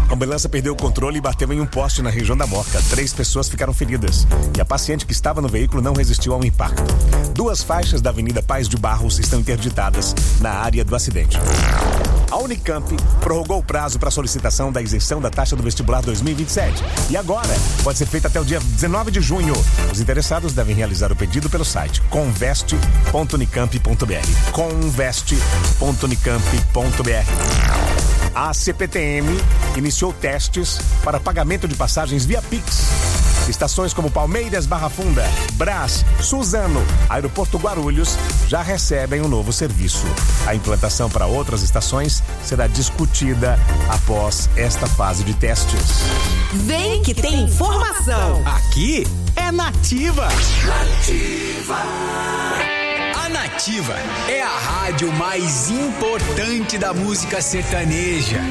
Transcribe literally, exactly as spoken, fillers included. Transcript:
A ambulância perdeu o controle e bateu em um poste na região da Moca. Três pessoas ficaram feridas e a paciente que estava no veículo não resistiu ao impacto. Duas faixas da Avenida Paz de Barros estão interditadas na área do acidente. A Unicamp prorrogou o prazo para solicitação da isenção da taxa do vestibular dois mil e vinte e sete. E agora pode ser feita até o dia dezenove de junho. Os interessados devem realizar o pedido pelo site conveste ponto unicamp ponto br. conveste ponto unicamp ponto br. A C P T M iniciou testes para pagamento de passagens via Pix. Estações como Palmeiras, Barra Funda, Brás, Suzano, Aeroporto Guarulhos já recebem um novo serviço. A implantação para outras estações será discutida após esta fase de testes. Vem que tem informação. Aqui é Nativa. Nativa. A Nativa é a rádio mais importante da música sertaneja.